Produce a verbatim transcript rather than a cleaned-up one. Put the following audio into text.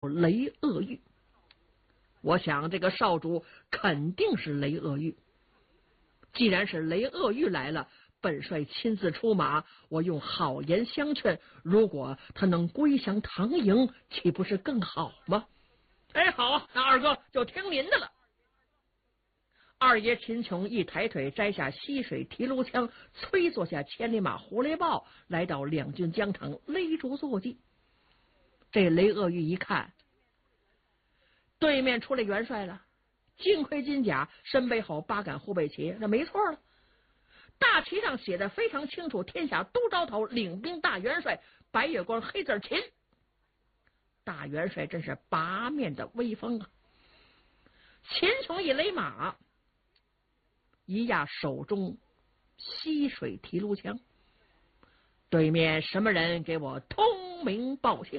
雷鄂玉。我想这个少主肯定是雷鄂玉。既然是雷鄂玉来了，本帅亲自出马，我用好言相劝，如果他能归降唐营，岂不是更好吗？哎，好啊，那二哥就听您的了。二爷秦琼一抬腿摘下溪水提炉枪，催坐下千里马胡雷豹，来到两军疆场勒住坐骑。这雷鄂玉一看，对面出来元帅了，金盔金甲，身背后八杆护背旗，那没错了。大旗上写的非常清楚，天下都招头，领兵大元帅，白月光黑字秦。大元帅真是八面的威风啊！秦琼一勒马，一压手中溪水提炉枪，对面什么人给我通名报姓？